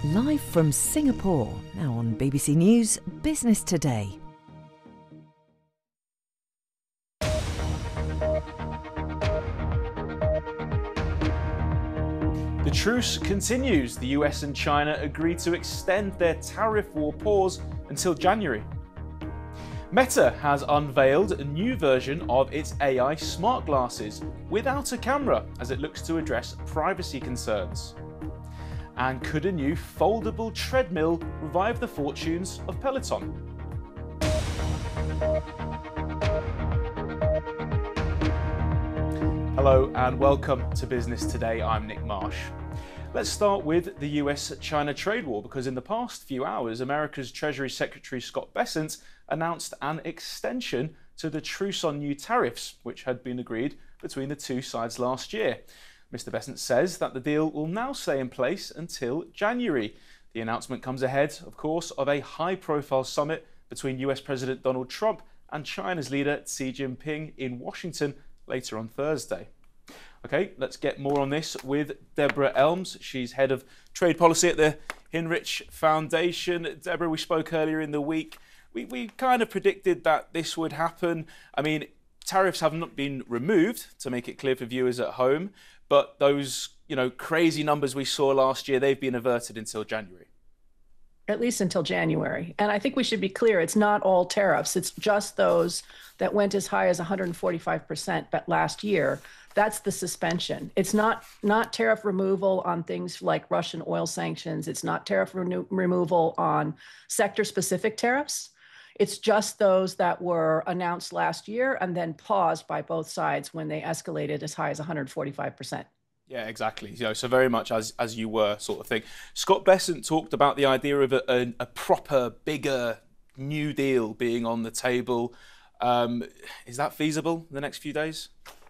Live from Singapore, now on BBC News Business Today. The truce continues. The US and China agreed to extend their tariff war pause until January. Meta has unveiled a new version of its AI smart glasses without a camera as it looks to address privacy concerns. And could a new foldable treadmill revive the fortunes of Peloton? Hello and welcome to Business Today. I'm Nick Marsh. Let's start with the US-China trade war, because in the past few hours, America's Treasury Secretary Scott Bessent announced an extension to the truce on new tariffs, which had been agreed between the two sides last year. Mr. Bessent says that the deal will now stay in place until January. The announcement comes ahead, of course, of a high-profile summit between US President Donald Trump and China's leader Xi Jinping in Washington later on Thursday. Okay, let's get more on this with Deborah Elms. She's head of trade policy at the Heinrich Foundation. Deborah, we spoke earlier in the week. We kind of predicted that this would happen. I mean, tariffs have not been removed, to make it clear for viewers at home, but those, crazy numbers we saw last year, they've been averted until January. At least until January. And I think we should be clear, it's not all tariffs. It's just those that went as high as 145% last year. That's the suspension. It's not tariff removal on things like Russian oil sanctions. It's not tariff removal on sector-specific tariffs. It's just those that were announced last year and then paused by both sides when they escalated as high as 145%. Yeah, exactly. So very much as you were sort of thing. Scott Bessent talked about the idea of a proper, bigger New Deal being on the table. Is that feasible in the next few days?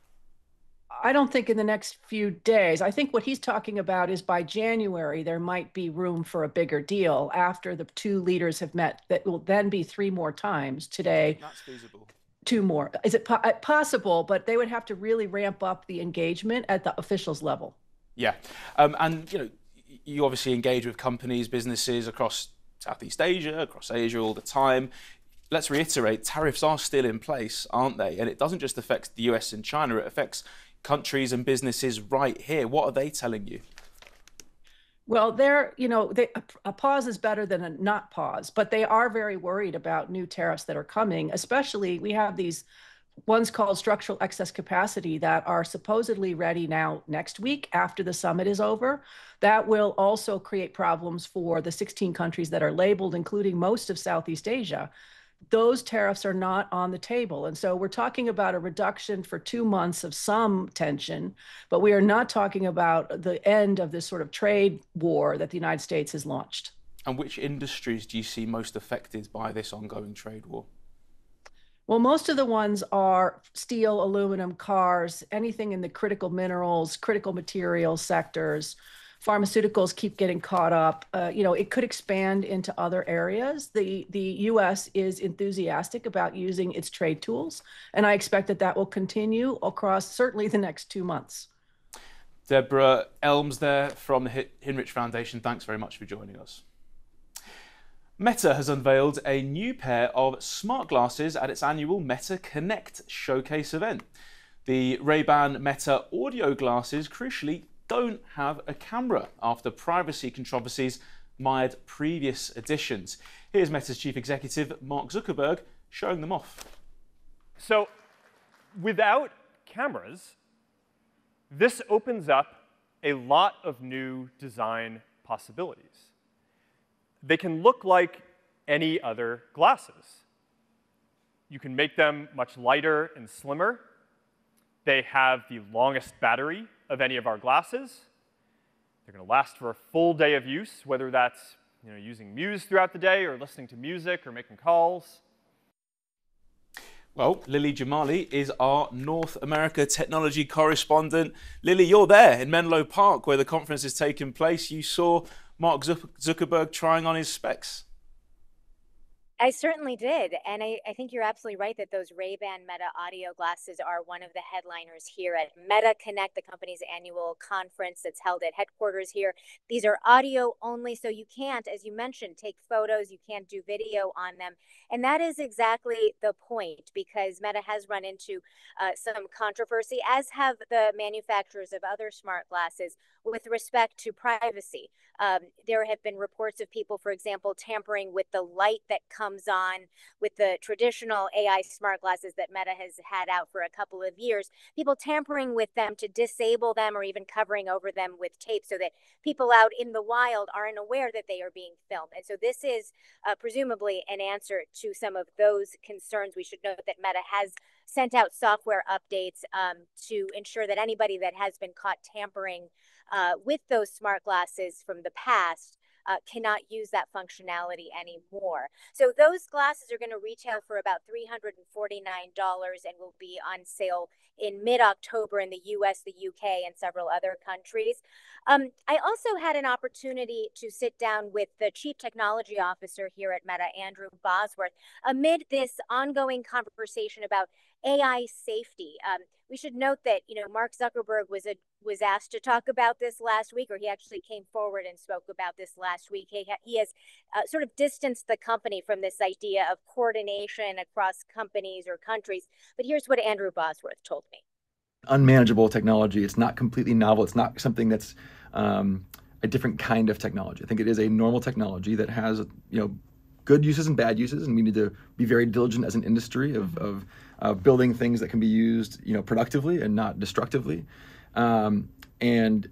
I don't think in the next few days. I think what he's talking about is by January, there might be room for a bigger deal after the two leaders have met. That will then be 3 more times today. That's feasible. 2 more. Is it possible? But they would have to really ramp up the engagement at the officials level. Yeah. And, you obviously engage with companies, businesses across Southeast Asia, across Asia all the time. Let's reiterate, tariffs are still in place, aren't they? And it doesn't just affect the US and China, it affects countries and businesses right here. What are they telling you? Well, a pause is better than a not pause, but they are very worried about new tariffs that are coming. Especially, we have these ones called structural excess capacity that are supposedly ready now next week after the summit is over. That will also create problems for the 16 countries that are labeled, including most of Southeast Asia. Those tariffs are not on the table. And so we're talking about a reduction for 2 months of some tension, but we are not talking about the end of this sort of trade war that the United States has launched. And which industries do you see most affected by this ongoing trade war? Well, most of the ones are steel, aluminum, cars, anything in the critical minerals, critical materials sectors. Pharmaceuticals keep getting caught up. It could expand into other areas. The U.S. is enthusiastic about using its trade tools, and I expect that will continue across certainly the next 2 months. Deborah Elms there from the Heinrich Foundation. Thanks very much for joining us. Meta has unveiled a new pair of smart glasses at its annual Meta Connect showcase event. The Ray-Ban Meta audio glasses, crucially, don't have a camera after privacy controversies mired previous editions. Here's Meta's chief executive, Mark Zuckerberg, showing them off. So without cameras, this opens up a lot of new design possibilities. They can look like any other glasses. You can make them much lighter and slimmer. They have the longest battery of any of our glasses. They're going to last for a full day of use, whether that's using Muse throughout the day or listening to music or making calls. Well, Lily Jamali is our North America technology correspondent. Lily, you're there in Menlo Park where the conference is taking place. You saw Mark Zuckerberg trying on his specs. I certainly did. And I think you're absolutely right that those Ray-Ban Meta audio glasses are one of the headliners here at Meta Connect, the company's annual conference that's held at headquarters here. These are audio only, so you can't, as you mentioned, take photos, you can't do video on them. And that is exactly the point, because Meta has run into some controversy, as have the manufacturers of other smart glasses, with respect to privacy. There have been reports of people, for example, tampering with the light that comes on with the traditional AI smart glasses that Meta has had out for a couple of years, people tampering with them to disable them or even covering over them with tape so that people out in the wild aren't aware that they are being filmed. And so this is presumably an answer to some of those concerns. We should note that Meta has sent out software updates to ensure that anybody that has been caught tampering with those smart glasses from the past cannot use that functionality anymore. So those glasses are going to retail for about $349 and will be on sale in mid-October in the US, the UK, and several other countries. I also had an opportunity to sit down with the Chief Technology Officer here at Meta, Andrew Bosworth, amid this ongoing conversation about AI safety. We should note that, Mark Zuckerberg was asked to talk about this last week, or he actually came forward and spoke about this last week. He has sort of distanced the company from this idea of coordination across companies or countries. But here's what Andrew Bosworth told me. Unmanageable technology. It's not completely novel. It's not something that's a different kind of technology. I think it is a normal technology that has, good uses and bad uses, and we need to be very diligent as an industry of building things that can be used, productively and not destructively. But it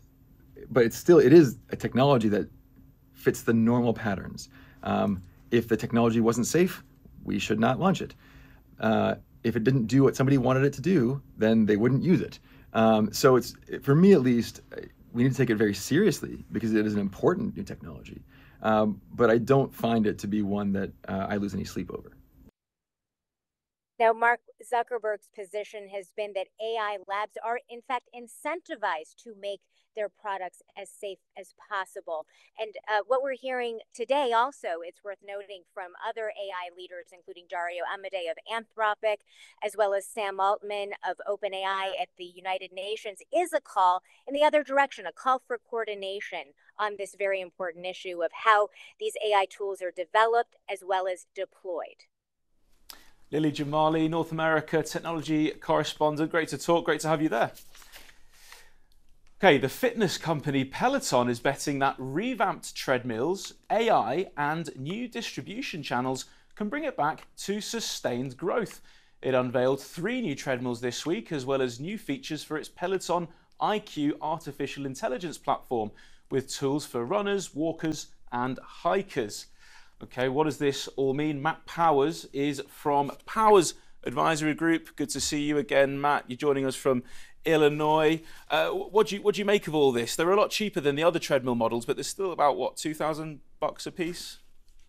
is a technology that fits the normal patterns. If the technology wasn't safe, we should not launch it. If it didn't do what somebody wanted it to do, then they wouldn't use it. So for me at least, we need to take it very seriously because it is an important new technology. But I don't find it to be one that I lose any sleep over. Now, Mark Zuckerberg's position has been that AI labs are, in fact, incentivized to make their products as safe as possible. And what we're hearing today also, it's worth noting from other AI leaders, including Dario Amodei of Anthropic, as well as Sam Altman of OpenAI at the United Nations, is a call in the other direction, a call for coordination on this very important issue of how these AI tools are developed as well as deployed. Lily Jamali, North America technology correspondent. Great to talk. Great to have you there. Okay, the fitness company Peloton is betting that revamped treadmills, AI, and new distribution channels can bring it back to sustained growth. It unveiled 3 new treadmills this week, as well as new features for its Peloton IQ artificial intelligence platform, with tools for runners, walkers, and hikers. Okay, what does this all mean? Matt Powers is from Powers Advisory Group. Good to see you again, Matt. You're joining us from Illinois. What do you make of all this? They're a lot cheaper than the other treadmill models, but they're still about, what, $2,000 a piece?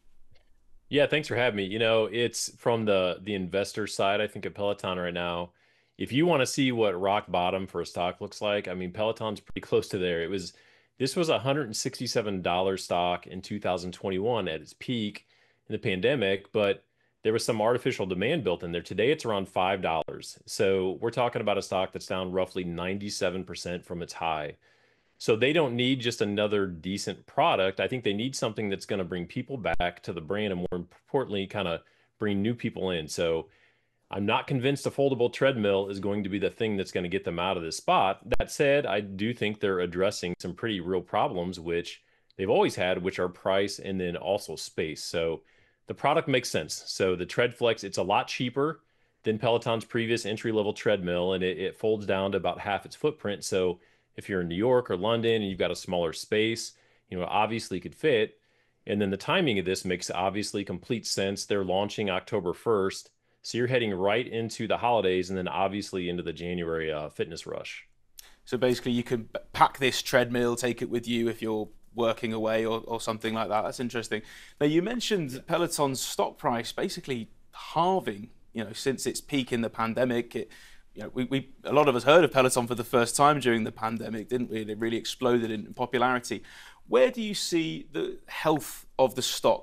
Yeah, thanks for having me. It's from the investor side, I think, at Peloton right now. If you want to see what rock bottom for a stock looks like, I mean, Peloton's pretty close to there. This was a $167 stock in 2021 at its peak in the pandemic, but there was some artificial demand built in there. Today, it's around $5. So we're talking about a stock that's down roughly 97% from its high. So they don't need just another decent product. I think they need something that's going to bring people back to the brand and, more importantly, kind of bring new people in. So I'm not convinced a foldable treadmill is going to be the thing that's going to get them out of this spot. That said, I do think they're addressing some pretty real problems, which they've always had, which are price and then also space. So the product makes sense. So the TreadFlex, it's a lot cheaper than Peloton's previous entry-level treadmill, and it folds down to about half its footprint. So if you're in New York or London and you've got a smaller space, obviously could fit. And then the timing of this makes obviously complete sense. They're launching October 1st. So you're heading right into the holidays and then obviously into the January fitness rush. So basically you can pack this treadmill, take it with you if you're working away or something like that. That's interesting. Now, you mentioned Peloton's stock price basically halving, since its peak in the pandemic. A lot of us heard of Peloton for the first time during the pandemic, didn't we? It really exploded in popularity. Where do you see the health of the stock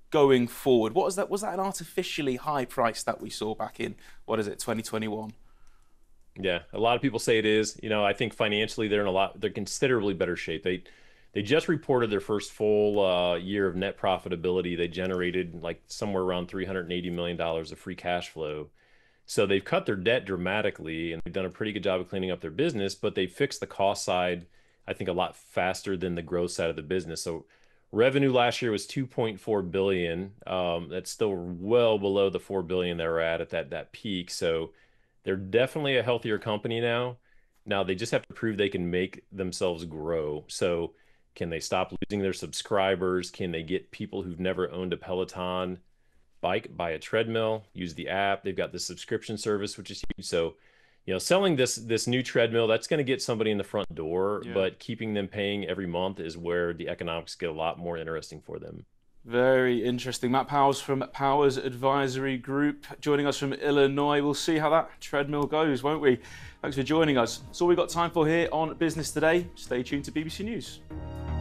going forward? What was that? Was that an artificially high price that we saw back in, what is it, 2021? Yeah, a lot of people say it is. I think financially they're considerably better shape. They just reported their first full year of net profitability. They generated like somewhere around $380 million of free cash flow. So they've cut their debt dramatically, and they've done a pretty good job of cleaning up their business, but they fixed the cost side, I think, a lot faster than the growth side of the business. So revenue last year was $2.4 billion. That's still well below the $4 billion they were at that peak. So they're definitely a healthier company now. Now they just have to prove they can make themselves grow. So can they stop losing their subscribers? Can they get people who've never owned a Peloton bike, buy a treadmill, use the app? They've got the subscription service, which is huge. So, selling this new treadmill, that's going to get somebody in the front door, but keeping them paying every month is where the economics get a lot more interesting for them. Very interesting. Matt Powers from Powers Advisory Group joining us from Illinois. We'll see how that treadmill goes, won't we? Thanks for joining us. That's all we've got time for here on Business Today. Stay tuned to BBC News.